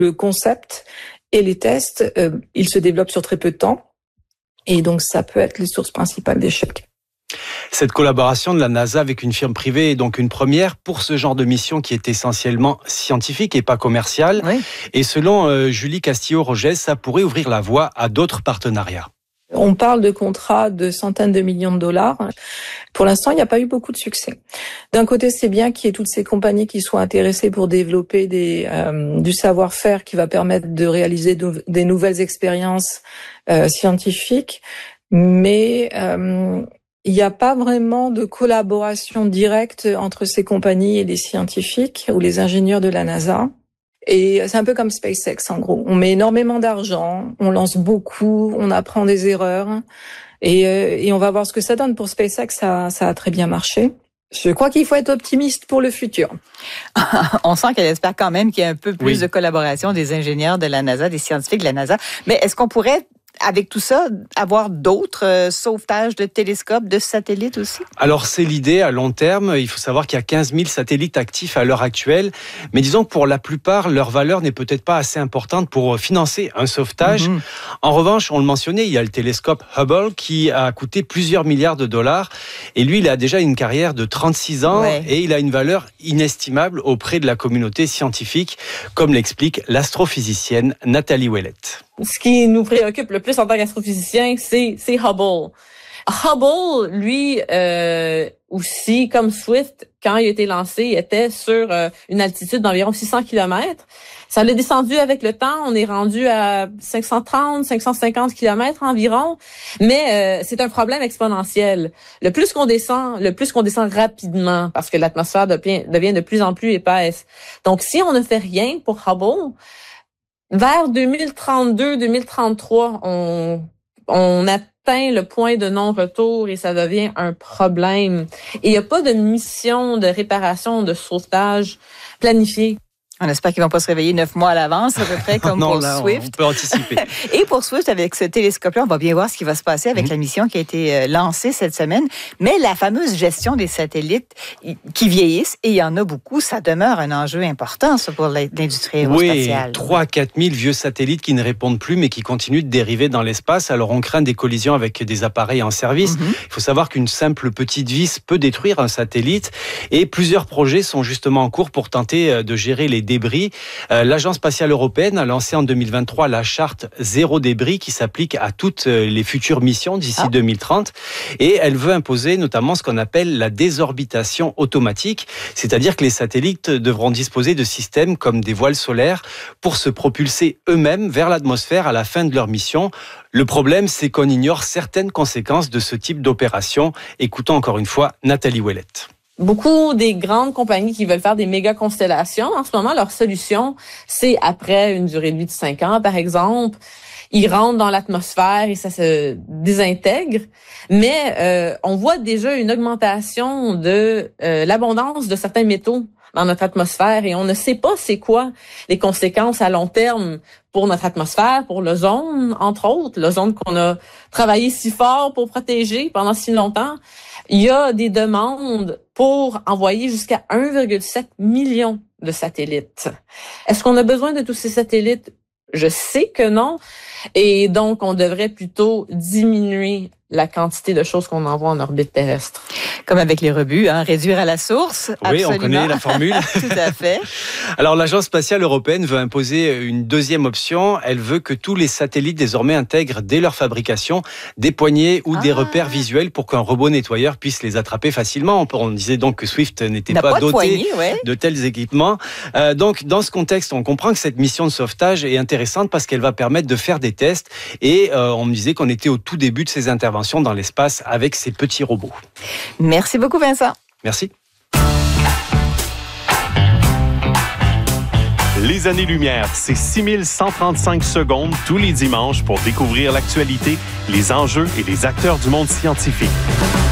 Le concept et les tests, ils se développent sur très peu de temps. Et donc, ça peut être les sources principales d'échecs. Cette collaboration de la NASA avec une firme privée est donc une première pour ce genre de mission qui est essentiellement scientifique et pas commerciale. Oui. Et selon Julie Castillo-Rogez, ça pourrait ouvrir la voie à d'autres partenariats. On parle de contrats de centaines de millions de dollars. Pour l'instant, il n'y a pas eu beaucoup de succès. D'un côté, c'est bien qu'il y ait toutes ces compagnies qui soient intéressées pour développer du savoir-faire qui va permettre de réaliser des nouvelles expériences scientifiques, mais il n'y a pas vraiment de collaboration directe entre ces compagnies et les scientifiques ou les ingénieurs de la NASA. Et c'est un peu comme SpaceX, en gros. On met énormément d'argent, on lance beaucoup, on apprend des erreurs, et on va voir ce que ça donne. Pour SpaceX, ça a très bien marché. Je crois qu'il faut être optimiste pour le futur. On sent qu'elle espère quand même qu'il y a un peu plus de collaboration des ingénieurs de la NASA, des scientifiques de la NASA. Mais est-ce qu'on pourrait, avec tout ça, avoir d'autres sauvetages de télescopes, de satellites aussi? Alors, c'est l'idée à long terme. Il faut savoir qu'il y a 15 000 satellites actifs à l'heure actuelle. Mais disons que pour la plupart, leur valeur n'est peut-être pas assez importante pour financer un sauvetage. En revanche, on le mentionnait, il y a le télescope Hubble qui a coûté plusieurs milliards de dollars. Et lui, il a déjà une carrière de 36 ans et il a une valeur inestimable auprès de la communauté scientifique, comme l'explique l'astrophysicienne Nathalie Ouellette. Ce qui nous préoccupe le plus en tant qu'astrophysicien, c'est Hubble. Hubble, lui, aussi, comme Swift, quand il a été lancé, il était sur une altitude d'environ 600 km. Ça l'a descendu avec le temps. On est rendu à 530, 550 km environ. Mais c'est un problème exponentiel. Le plus qu'on descend rapidement, parce que l'atmosphère devient de plus en plus épaisse. Donc, si on ne fait rien pour Hubble, vers 2032-2033, on atteint le point de non-retour et ça devient un problème. Et il n'y a pas de mission de réparation, de sauvetage planifiée. On espère qu'ils vont pas se réveiller 9 mois à l'avance, à peu près, comme non, pour là, Swift. On peut anticiper. Et pour Swift, avec ce télescope-là, on va bien voir ce qui va se passer avec la mission qui a été lancée cette semaine. Mais la fameuse gestion des satellites qui vieillissent, et il y en a beaucoup, ça demeure un enjeu important, ça, pour l'industrie aérospatiale. Oui, 3 à 4 000 vieux satellites qui ne répondent plus, mais qui continuent de dériver dans l'espace. Alors, on craint des collisions avec des appareils en service. Il faut savoir qu'une simple petite vis peut détruire un satellite. Et plusieurs projets sont justement en cours pour tenter de gérer les débris. L'Agence spatiale européenne a lancé en 2023 la charte zéro débris qui s'applique à toutes les futures missions d'ici 2030. Et elle veut imposer notamment ce qu'on appelle la désorbitation automatique, c'est-à-dire que les satellites devront disposer de systèmes comme des voiles solaires pour se propulser eux-mêmes vers l'atmosphère à la fin de leur mission. Le problème, c'est qu'on ignore certaines conséquences de ce type d'opération. Écoutons encore une fois Nathalie Ouellette. Beaucoup des grandes compagnies qui veulent faire des méga constellations, en ce moment, leur solution, c'est après une durée de vie de 5 ans, par exemple, ils rentrent dans l'atmosphère et ça se désintègre. Mais on voit déjà une augmentation de l'abondance de certains métaux dans notre atmosphère et on ne sait pas c'est quoi les conséquences à long terme pour notre atmosphère, pour l'ozone, entre autres, l'ozone qu'on a travaillé si fort pour protéger pendant si longtemps. Il y a des demandes pour envoyer jusqu'à 1,7 million de satellites. Est-ce qu'on a besoin de tous ces satellites? Je sais que non. Et donc, on devrait plutôt diminuer la quantité de choses qu'on envoie en orbite terrestre. Comme avec les rebuts, réduire à la source. Oui, absolument. on connaît la formule. Tout à fait. Alors, l'Agence spatiale européenne veut imposer une deuxième option. Elle veut que tous les satellites désormais intègrent dès leur fabrication des poignées ou des repères visuels pour qu'un robot nettoyeur puisse les attraper facilement. On disait donc que Swift n'était pas doté de tels équipements. Donc, dans ce contexte, on comprend que cette mission de sauvetage est intéressante parce qu'elle va permettre de faire des tests. Et on me disait qu'on était au tout début de ces interventions dans l'espace avec ces petits robots. Merci beaucoup, Vincent. Merci. Les années-lumière, c'est 6135 secondes tous les dimanches pour découvrir l'actualité, les enjeux et les acteurs du monde scientifique.